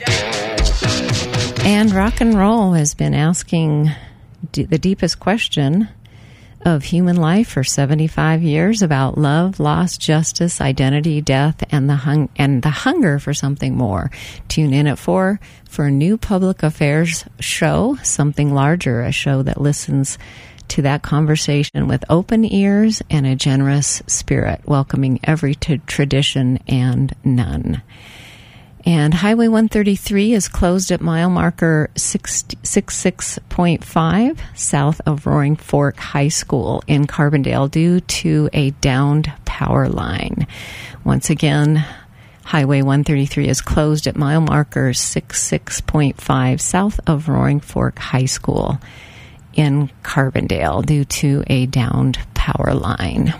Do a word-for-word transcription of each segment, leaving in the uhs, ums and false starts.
And rock and roll has been asking d- the deepest question of human life for seventy-five years about love, loss, justice, identity, death, and the hung- and the hunger for something more. Tune in at four for a new public affairs show, Something Larger, a show that listens to that conversation with open ears and a generous spirit, welcoming every t- tradition and none. And Highway one thirty-three is closed at mile marker sixty-six point five south of Roaring Fork High School in Carbondale due to a downed power line. Once again, Highway one thirty-three is closed at mile marker sixty-six point five south of Roaring Fork High School in Carbondale due to a downed power line.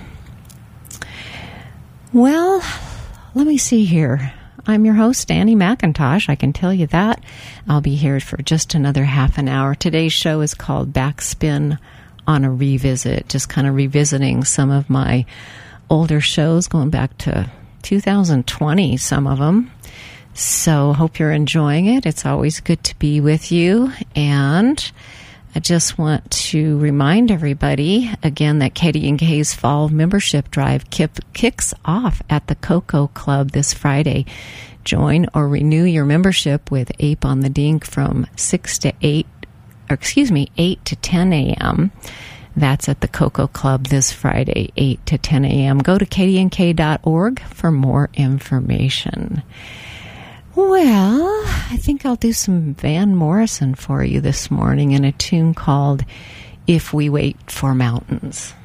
Well, let me see here. I'm your host, Annie McIntosh. I can tell you that. I'll be here for just another half an hour. Today's show is called Backspin on a Revisit, just kind of revisiting some of my older shows, going back to two thousand twenty, some of them. So hope you're enjoying it. It's always good to be with you. And I just want to remind everybody again that Katie and Kay's Fall Membership Drive kicks off at the Cocoa Club this Friday. Join or renew your membership with Ape on the Dink from six to eight, or excuse me, eight to ten a.m. That's at the Cocoa Club this Friday, eight to ten a.m. Go to katie and kay dot org for more information. Well, I think I'll do some Van Morrison for you this morning in a tune called If We Wait for Mountains.